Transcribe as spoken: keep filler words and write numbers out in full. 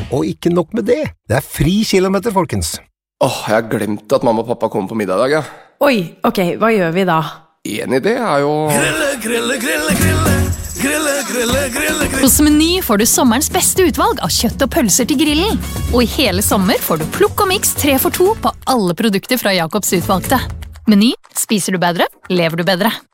Og ikke nok med det, det er fri kilometer, folkens. Åh, jeg har glemt at mamma og pappa kommer på middag i dag, ja. Oi, ok, hva gjør vi da? En idé er jo... Grille, grille, grille, grille. Grille, grille, grille, grille. Hos Meny får du sommerens beste utvalg av kjøtt og pølser til grillen. Og i hele sommer får du plukk og mix tre for to på alle produkter fra Jakobs utvalgte. Meny, spiser du bedre, lever du bedre.